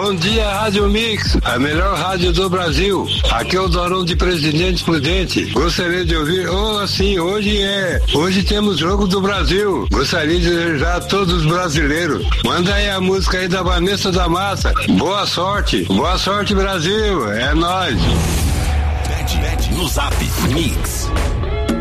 Bom dia, Rádio Mix, a melhor rádio do Brasil. Aqui é o Dorão de Presidente Prudente. Gostaria de ouvir, hoje temos jogo do Brasil. Gostaria de desejar a todos os brasileiros. Manda aí a música aí da Vanessa da Massa. Boa sorte, Brasil, é nóis. No Zap Mix.